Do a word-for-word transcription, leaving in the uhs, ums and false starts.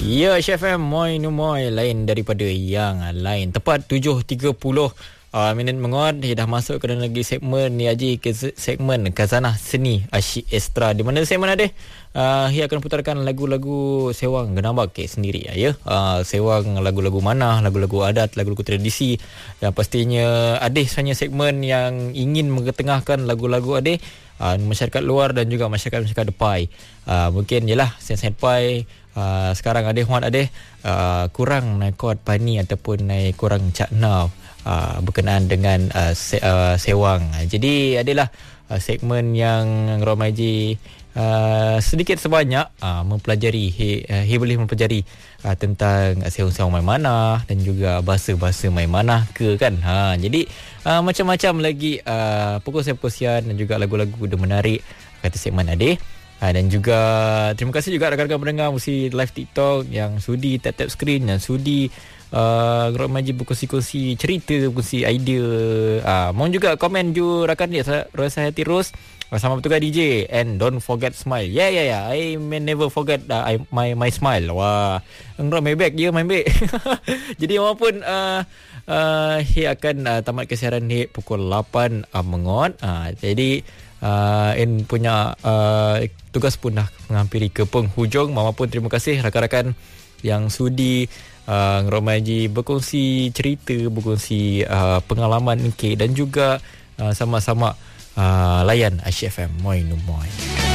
Ya, Chef M, moi nu moi lain daripada yang lain. Tepat tujuh tiga puluh uh, minit menguat, dia dah masuk ke dalam lagi segmen ni Haji, ke segmen Khazanah Seni Asyik Extra, di mana segmen ada uh, ia akan putarkan lagu-lagu sewang Genabak sendiri ya. Uh, sewang lagu-lagu manah, lagu-lagu adat, lagu-lagu tradisi, dan pastinya ada sebenarnya segmen yang ingin mengetengahkan lagu-lagu ada uh, masyarakat luar dan juga masyarakat-masyarakat depai. Uh, mungkin jelah sen-sen pai Uh, sekarang ada Huat ada uh, kurang naik kod pani ataupun naik kurang caknau uh, berkenaan dengan uh, se- uh, sewang. Jadi adalah uh, segmen yang Romaiji uh, sedikit sebanyak uh, mempelajari he, uh, he boleh mempelajari uh, tentang uh, sewang-sewang Maimanah dan juga bahasa-bahasa Maimanah ke kan. Ha, jadi uh, macam-macam lagi uh, pokok-pokok dan juga lagu-lagu dia menarik kata segmen ada. Ha, dan juga terima kasih juga rakan-rakan pendengar musi live TikTok yang sudi tap-tap skrin, yang sudi uh, Gerok Maji berkongsi-kongsi cerita, berkongsi idea. Ah, mohon juga komen ju rakan dia Rasa Hati Ros bersama Petugas D J, and don't forget smile. Yeah yeah yeah, I may never forget uh, I, my my smile. Wah, engkau my back dia main back. Jadi walaupun uh, uh, dia akan uh, tamat kesiaran dia pukul lapan uh, mengot. Uh, jadi Uh, In punya uh, tugas pun dah menghampiri ke penghujung. Mama pun terima kasih rakan-rakan yang sudi uh, Romaji berkongsi cerita, berkongsi uh, pengalaman okay, dan juga uh, sama-sama uh, layan Asyik F M. Moi nu moi.